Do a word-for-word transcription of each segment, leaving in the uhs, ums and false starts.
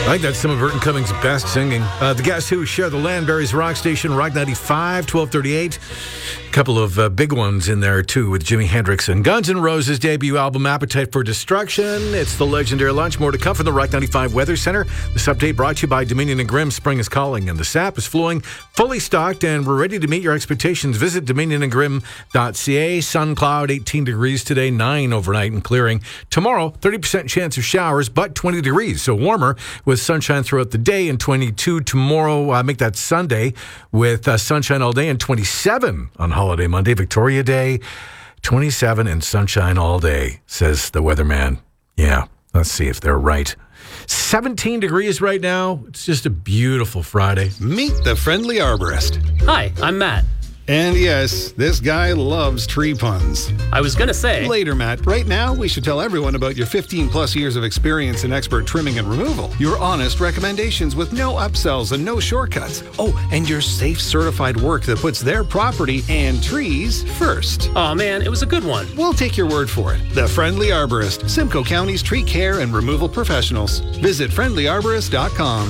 I think that's some of Burton Cummings' best singing. Uh, the Guess Who share the Landberry's Rock Station, Rock ninety-five, twelve thirty-eight. A couple of uh, big ones in there, too, with Jimi Hendrix and Guns N' Roses' debut album, Appetite for Destruction. It's the legendary lunch. More to come from the Rock ninety-five Weather Center. This update brought to you by Dominion and Grimm. Spring is calling, and the sap is flowing, fully stocked, and we're ready to meet your expectations. Visit dominion and grimm dot c a. Sun, cloud, eighteen degrees today, nine overnight and clearing. Tomorrow, thirty percent chance of showers, but twenty degrees, so warmer with sunshine throughout the day, and twenty-two tomorrow. Uh, make that Sunday with uh, sunshine all day, and twenty-seven on holiday Monday, Victoria Day. twenty-seven and sunshine all day, says the weatherman. Yeah, let's see if they're right. seventeen degrees right now. It's just a beautiful Friday. Meet the Friendly Arborist. Hi, I'm Matt. And yes, this guy loves tree puns. I was going to say... Later, Matt. Right now, we should tell everyone about your fifteen plus years of experience in expert trimming and removal. Your honest recommendations with no upsells and no shortcuts. Oh, and your safe certified work that puts their property and trees first. Aw, man, it was a good one. We'll take your word for it. The Friendly Arborist, Simcoe County's tree care and removal professionals. Visit friendly arborist dot com.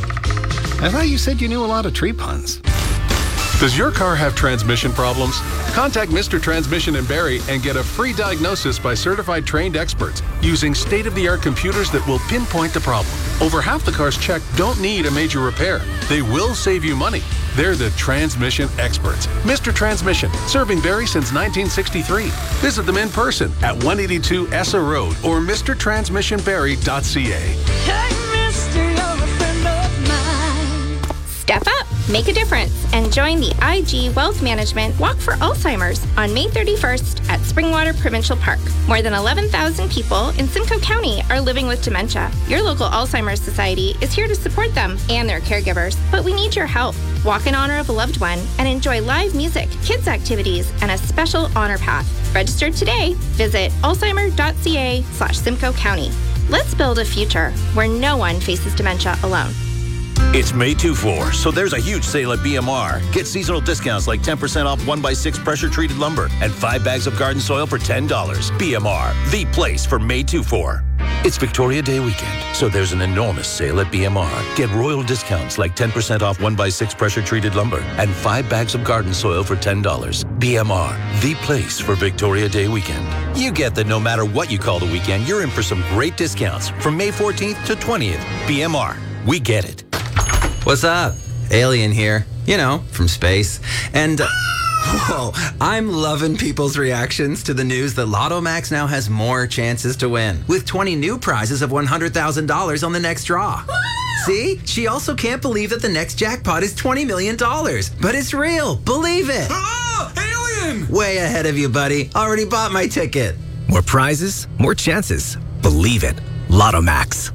I thought you said you knew a lot of tree puns. Does your car have transmission problems? Contact Mister Transmission in Barrie and get a free diagnosis by certified trained experts using state-of-the-art computers that will pinpoint the problem. Over half the cars checked don't need a major repair. They will save you money. They're the transmission experts. Mister Transmission, serving Barrie since nineteen sixty-three. Visit them in person at one eighty-two Essa Road or mr transmission barrie dot c a. Hey, mister, you're a friend of mine. Step up, make a difference, and join the I G Wealth Management Walk for Alzheimer's on May thirty-first at Springwater Provincial Park. More than eleven thousand people in Simcoe County are living with dementia. Your local Alzheimer's Society is here to support them and their caregivers, but we need your help. Walk in honor of a loved one and enjoy live music, kids activities, and a special honor path. Register today. Visit alzheimer dot c a slash Simcoe County. Let's build a future where no one faces dementia alone. It's May two four, so there's a huge sale at B M R. Get seasonal discounts like ten percent off one by six pressure-treated lumber and five bags of garden soil for ten dollars. B M R, the place for May two four. It's Victoria Day weekend, so there's an enormous sale at B M R. Get royal discounts like ten percent off one by six pressure-treated lumber and five bags of garden soil for ten dollars. B M R, the place for Victoria Day weekend. You get that no matter what you call the weekend, you're in for some great discounts from May fourteenth to twentieth. B M R, we get it. What's up? Alien here. You know, from space. And, uh, whoa, I'm loving people's reactions to the news that Lotto Max now has more chances to win, with twenty new prizes of one hundred thousand dollars on the next draw. See? She also can't believe that the next jackpot is twenty million dollars. But it's real. Believe it. Oh, alien! Way ahead of you, buddy. Already bought my ticket. More prizes, more chances. Believe it. Lotto Max.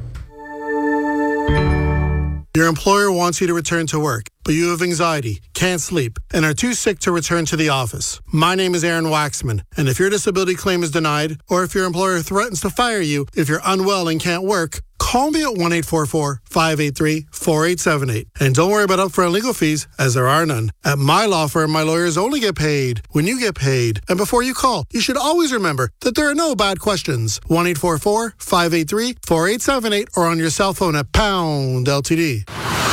Your employer wants you to return to work, but you have anxiety, can't sleep, and are too sick to return to the office. My name is Aaron Waxman, and if your disability claim is denied, or if your employer threatens to fire you if you're unwell and can't work, call me at one eight four four, five eight three, four eight seven eight. And don't worry about upfront legal fees, as there are none. At my law firm, my lawyers only get paid when you get paid. And before you call, you should always remember that there are no bad questions. one eight four four, five eight three, four eight seven eight or on your cell phone at pound L T D.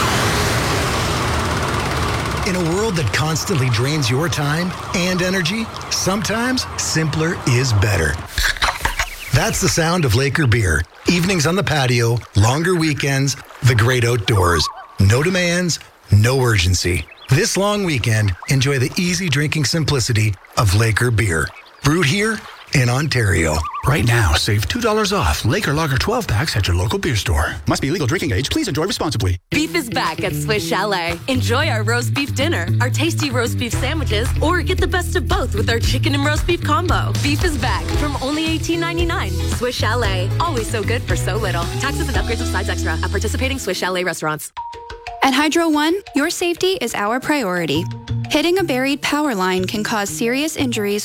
In a world that constantly drains your time and energy, sometimes simpler is better. That's the sound of Laker beer. Evenings on the patio, longer weekends, the great outdoors. No demands, no urgency. This long weekend, enjoy the easy drinking simplicity of Laker beer. Brewed here in Ontario. Right now, save two dollars off Laker Lager twelve packs at your local beer store. Must be legal drinking age. Please enjoy responsibly. Beef is back at Swiss Chalet. Enjoy our roast beef dinner, our tasty roast beef sandwiches, or get the best of both with our chicken and roast beef combo. Beef is back from only eighteen ninety-nine. Swiss Chalet. Always so good for so little. Taxes and upgrades of sides extra at participating Swiss Chalet restaurants. At Hydro One, your safety is our priority. Hitting a buried power line can cause serious injuries